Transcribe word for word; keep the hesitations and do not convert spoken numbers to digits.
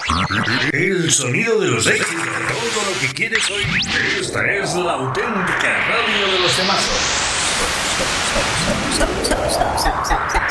El sonido de los éxitos. Todo lo que quieres oír. Esta es la auténtica radio de los temazos. Stop, stop, stop, stop, stop, stop, stop, stop.